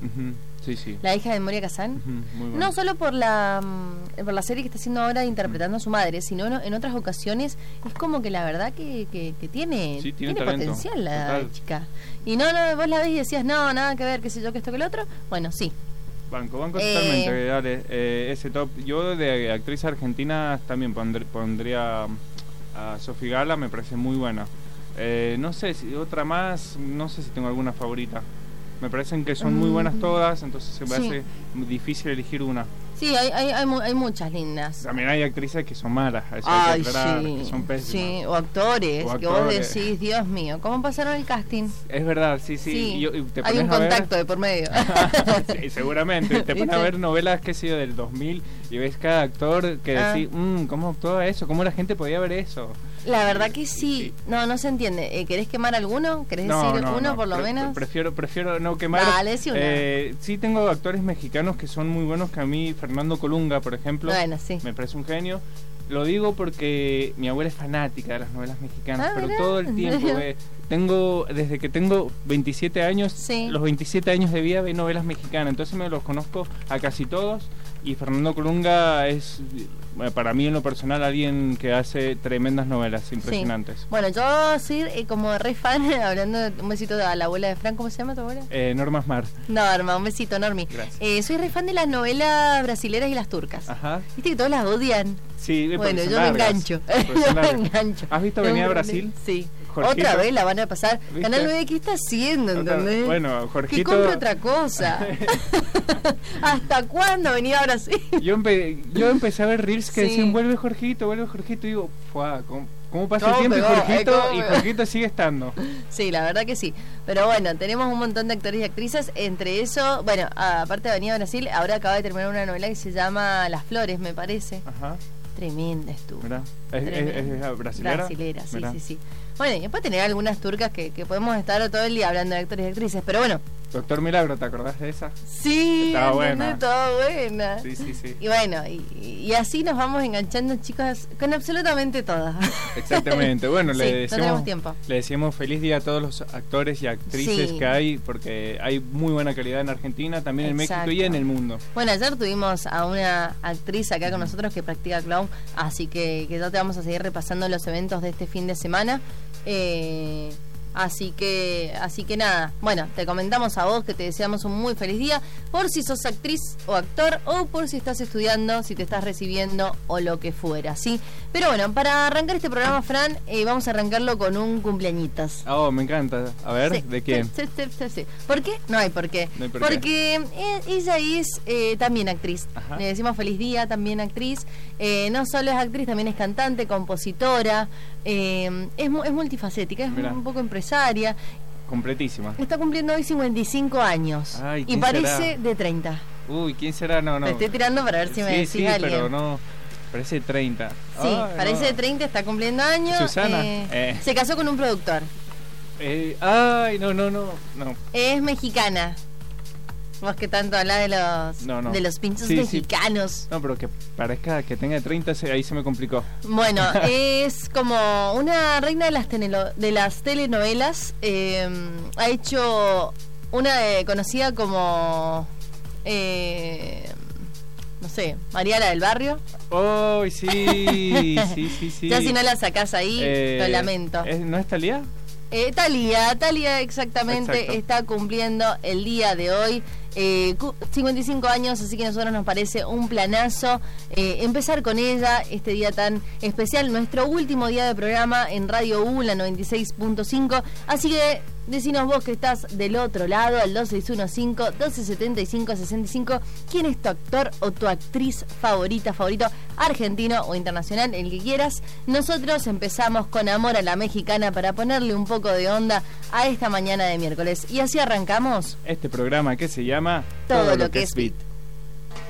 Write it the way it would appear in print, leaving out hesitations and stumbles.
Uh-huh. Sí, sí. La hija de Moria Kazan. Uh-huh. Muy bueno. No solo por la serie que está haciendo ahora interpretando a su madre, sino en otras ocasiones es como que la verdad que tiene potencial la chica. Y no, vos la ves y decías, no, nada que ver, qué sé yo, que esto, que el otro. Bueno, sí. Banco totalmente, dale, ese top. Yo de actriz argentina también pondría a Sofía Gala, me parece muy buena. No sé, si otra más, no sé si tengo alguna favorita. Me parecen que son muy buenas todas, entonces se me hace difícil elegir una. Sí, hay muchas lindas. También hay actrices que son malas, eso hay que aclarar, que son pésimas. Sí, o actores, que vos decís, Dios mío, ¿cómo pasaron el casting? Es verdad, sí. Y te hay un contacto de por medio. Sí, seguramente. Te pones a ver novelas, qué sé yo, del 2000 y ves cada actor que decís, ¿cómo actuaba eso? ¿Cómo la gente podía ver eso? La verdad que sí. No se entiende. ¿Querés quemar alguno? ¿Querés decir uno por lo menos? Prefiero no quemar. Dale, sí, sí tengo actores mexicanos que son muy buenos, que a mí Fernando Colunga, por ejemplo, me parece un genio. Lo digo porque mi abuela es fanática de las novelas mexicanas, pero todo el tiempo desde que tengo 27 años, los 27 años de vida ve novelas mexicanas, entonces me los conozco a casi todos. Y Fernando Colunga es, para mí en lo personal, alguien que hace tremendas novelas impresionantes. Sí. Bueno, yo soy como re fan, hablando de un besito a la abuela de Fran, ¿cómo se llama tu abuela? Norma Asmar. Norma, un besito, Normi. Soy re fan de las novelas brasileras y las turcas. Ajá. Viste que todas las odian. Sí, bueno, yo me engancho. ¿Has visto Avenida Brasil? Sí. Jorgito. Otra vez la van a pasar. ¿Viste? Canal 9, ¿qué está haciendo? ¿Entendés? Bueno, Jorgito... Que compre otra cosa. ¿Hasta cuándo venía a Brasil? Yo empecé a ver reels que decían, vuelve Jorgito. Y digo, ¿cómo pasa el tiempo? Y Jorgito sigue estando. Sí, la verdad que sí. Pero bueno, tenemos un montón de actores y actrices. Entre eso, bueno, aparte de Avenida Brasil, ahora acaba de terminar una novela que se llama Las Flores, me parece. Ajá. Tremenda estuvo. ¿Es brasilera? Brasilera, sí. Bueno, y después tener algunas turcas que podemos estar todo el día hablando de actores y actrices, pero bueno. Doctor Milagro, ¿te acordás de esa? Sí, estaba buena. Sí. Y bueno, y así nos vamos enganchando, chicas, con absolutamente todas. Exactamente. Bueno, no tenemos tiempo. Le decimos feliz día a todos los actores y actrices que hay, porque hay muy buena calidad en Argentina, también en México y en el mundo. Bueno, ayer tuvimos a una actriz acá con nosotros que practica clown, así que ya te vamos a seguir repasando los eventos de este fin de semana. Así que nada, bueno, te comentamos a vos que te deseamos un muy feliz día, por si sos actriz o actor, o por si estás estudiando, si te estás recibiendo o lo que fuera, ¿sí? Pero bueno, para arrancar este programa, Fran, vamos a arrancarlo con un cumpleañitos. Oh, me encanta. A ver, ¿de quién? Sí. ¿Por qué? No hay por qué. Porque ella es también actriz. Ajá. Le decimos feliz día, también actriz. No solo es actriz, también es cantante, compositora. Es multifacética, es un poco empresaria. Completísima. Está cumpliendo hoy 55 años. Ay, y parece de 30. Uy, ¿quién será? No. Te estoy tirando para ver si me decís alguien. Sí, pero no. Parece 30. Sí, parece de 30, está cumpliendo años. Susana. Se casó con un productor. No. Es mexicana. Vos que tanto hablas de los pinchos mexicanos. Sí. No, pero que parezca que tenga 30, ahí se me complicó. Bueno, es como una reina de las telenovelas. Ha hecho una conocida como... no sé, Mariala del Barrio. Oh, sí. Ya si no la sacás ahí, lo lamento. ¿No es Thalía? Thalía exactamente. Exacto. Está cumpliendo el día de hoy 55 años, así que a nosotros nos parece un planazo empezar con ella este día tan especial, nuestro último día de programa en Radio U, la 96.5, así que decinos vos que estás del otro lado, al 2615-1275-65, ¿quién es tu actor o tu actriz favorito, argentino o internacional, el que quieras? Nosotros empezamos con Amor a la Mexicana para ponerle un poco de onda a esta mañana de miércoles, y así arrancamos este programa que se llama Todo lo que es Beat.